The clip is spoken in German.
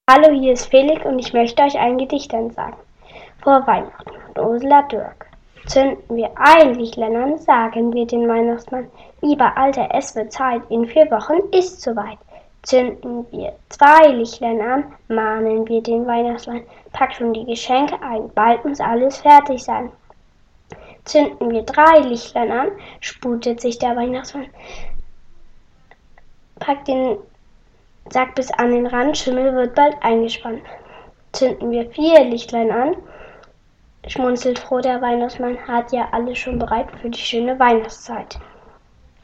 Hallo, hier ist Felix und ich möchte euch ein Gedicht ansagen. Vor Weihnachten von Ursula Dürk. Zünden wir ein Lichtlein an, sagen wir den Weihnachtsmann. Lieber Alter, es wird Zeit, in 4 Wochen ist soweit. Zünden wir 2 Lichtlein an, mahnen wir den Weihnachtsmann. Pack schon die Geschenke ein, bald muss alles fertig sein. Zünden wir 3 Lichtlein an, sputet sich der Weihnachtsmann. Pack den Sack bis an den Rand, Schimmel wird bald eingespannt. Zünden wir 4 Lichtlein an, schmunzelt froh der Weihnachtsmann, hat ja alles schon bereit für die schöne Weihnachtszeit.